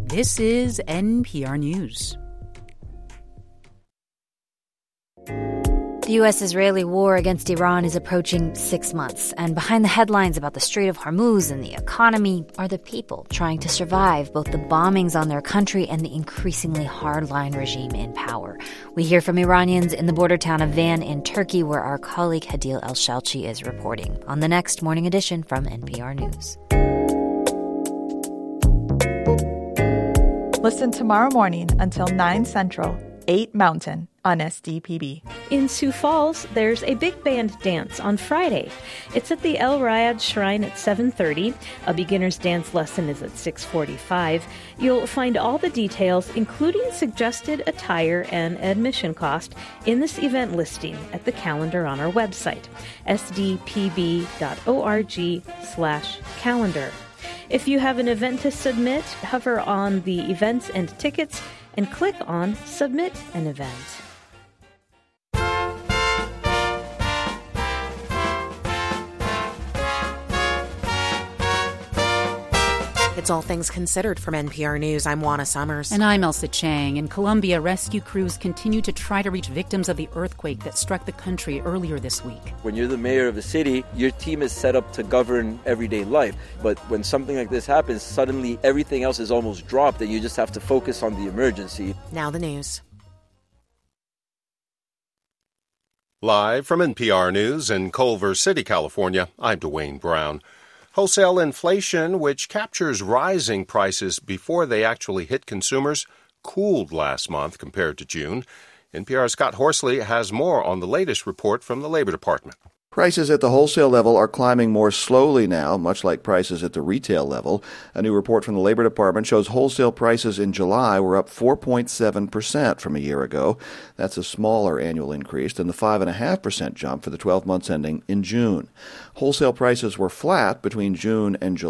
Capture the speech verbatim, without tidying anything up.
This is N P R News. The U S-Israeli war against Iran is approaching six months, and behind the headlines about the Strait of Hormuz and the economy are the people trying to survive both the bombings on their country and the increasingly hardline regime in power. We hear from Iranians in the border town of Van in Turkey, where our colleague Hadil El-Shalchi is reporting on the next Morning Edition from N P R News. Listen tomorrow morning until nine Central, eight Mountain on S D P B. In Sioux Falls, there's a big band dance on Friday. It's at the El Rayad Shrine at seven thirty. A beginner's dance lesson is at six forty-five. You'll find all the details, including suggested attire and admission cost, in this event listing at the calendar on our website, s d p b dot org slash calendar. If you have an event to submit, hover on the events and tickets and click on Submit an Event. It's All Things Considered from N P R News. I'm Juana Summers. And I'm Elsa Chang. In Colombia, rescue crews continue to try to reach victims of the earthquake that struck the country earlier this week. When you're the mayor of a city, your team is set up to govern everyday life. But when something like this happens, suddenly everything else is almost dropped and you just have to focus on the emergency. Now the news. Live from N P R News in Culver City, California, I'm Dwayne Brown. Wholesale inflation, which captures rising prices before they actually hit consumers, cooled last month compared to June. N P R's Scott Horsley has more on the latest report from the Labor Department. Prices at the wholesale level are climbing more slowly now, much like prices at the retail level. A new report from the Labor Department shows wholesale prices in July were up four point seven percent from a year ago. That's a smaller annual increase than the five point five percent jump for the twelve months ending in June. Wholesale prices were flat between June and July.